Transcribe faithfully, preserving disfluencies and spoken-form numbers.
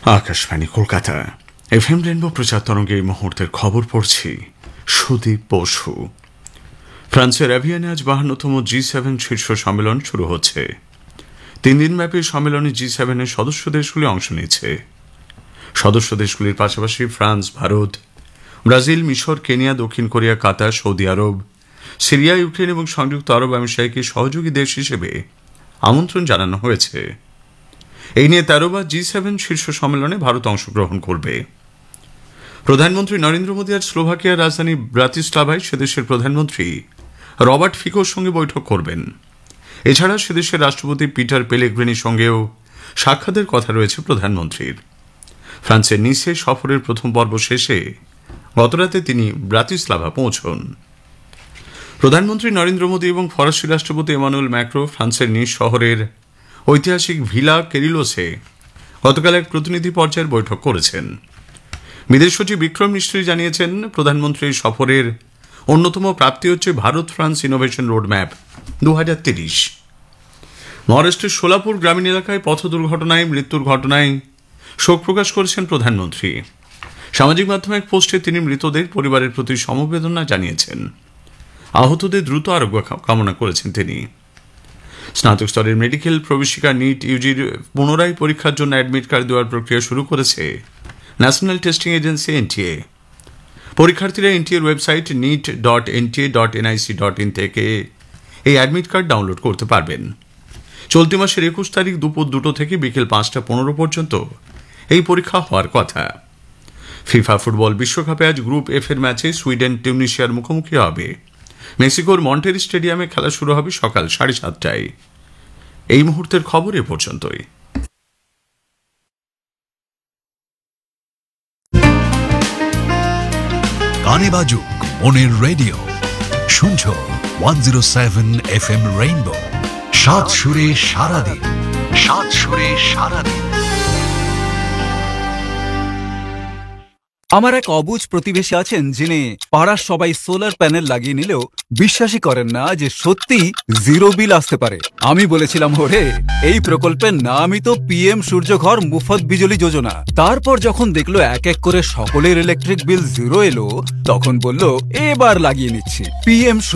Akashvani Kolkata F M rainbow প্রচার তরঙ্গে এই মুহূর্তের খবর পড়ছি সুদীপ বসু। ফ্রান্সের অ্যাভিয়ানে আজ বাহান্নতম জি সেভেন শীর্ষ সম্মেলন শুরু হচ্ছে। তিন দিনব্যাপী সম্মেলনে জি সেভেনের সদস্য দেশগুলি অংশ নিচ্ছে। সদস্য দেশগুলির পাশাপাশি ফ্রান্স, ভারত, ব্রাজিল, মিশর, কেনিয়া, দক্ষিণ কোরিয়া, কাতার, সৌদি আরব, সিরিয়া, ইউক্রেন এবং সংযুক্ত আরব আমিরাতকে সহযোগী দেশ হিসেবে আমন্ত্রণ জানানো হয়েছে। এই নিয়ে তেরোবার জি সেভেন শীর্ষ সম্মেলনে ভারত অংশগ্রহণ করবে। প্রধানমন্ত্রী নরেন্দ্র মোদী আজ স্লোভাকিয়ার রাজধানী ব্রাতিস্লাভায় সেদেশের প্রধানমন্ত্রী রবার্ট ফিকোর সঙ্গে বৈঠক করবেন। এছাড়া সেদেশের রাষ্ট্রপতি পিটার পেলেগ্রিনির সঙ্গেও সাক্ষাতের কথা রয়েছে প্রধানমন্ত্রীর। ফ্রান্সের নিসে সফরের প্রথম পর্ব শেষে গতরাতে তিনি ব্রাতিস্লাভা পৌঁছন। প্রধানমন্ত্রী নরেন্দ্র মোদী এবং ফরাসি রাষ্ট্রপতি এমানুয়েল ম্যাক্রো ফ্রান্সের নিস শহরের ঐতিহাসিক ভিলা কেরিলোসে গতকাল এক প্রতিনিধি পর্যায়ের বৈঠক করেছেন। বিদেশ সচিব বিক্রম মিস্ত্রি জানিয়েছেন, প্রধানমন্ত্রীর সফরের অন্যতম প্রাপ্তি হচ্ছে ভারত ফ্রান্স ইনোভেশন রোডম্যাপ দু হাজার তিরিশ। মহারাষ্ট্রের সোলাপুর গ্রামীণ এলাকায় পথ দুর্ঘটনায় মৃত্যুর ঘটনায় শোক প্রকাশ করেছেন প্রধানমন্ত্রী। সামাজিক মাধ্যমে এক পোস্টে তিনি মৃতদের পরিবারের প্রতি সমবেদনা জানিয়েছেন। আহতদের দ্রুত আরোগ্য কামনা করেছেন তিনি। স্নাতক স্তরের মেডিকেল প্রবেশিকা নিট ইউজির পুনরায় পরীক্ষার জন্য অ্যাডমিট কার্ড দেওয়ার প্রক্রিয়া শুরু করেছে ন্যাশনাল টেস্টিং এজেন্সি এনটিএ। পরীক্ষার্থীরা এনটিএর website NEET dot NTA dot NIC dot in থেকে এই অ্যাডমিট কার্ড ডাউনলোড করতে পারবেন। চলতি মাসের একুশ তারিখ দুপুর দুটো থেকে বিকেল পাঁচটা পনেরো পর্যন্ত এই পরীক্ষা হওয়ার কথা। ফিফা ফুটবল বিশ্বকাপে আজ গ্রুপ এফ এর ম্যাচে সুইডেন টিউনিশিয়ার মুখোমুখি হবে। মেক্সিকোর মন্টেরি স্টেডিয়ামে খেলা শুরু হবে সকাল সাড়ে সাতটায়। এই মুহূর্তের খবর এ পর্যন্তই। গানে বাজুক মনের রেডিও, শুনছ one zero seven F M rainbow. সাত সুরে সারাদিন, সাত সুরে সারাদিন। আমার এক অবুঝ প্রতিবেশী আছেন, যিনি পাড়ার সবাই সোলার প্যানেল লাগিয়ে নিলেও বিশ্বাসই করেন না যে সত্যি জিরো বিল আসতে পারে। আমি বলেছিলাম, ওরে এই প্রকল্পের নামই তো পিএম সূর্যঘর মুফত বিজলি যোজনা। তারপর যখন দেখলো এক এক করে সকলের ইলেকট্রিক বিল জিরো এলো, তখন বলল এবার লাগিয়ে নিচ্ছি। পিএম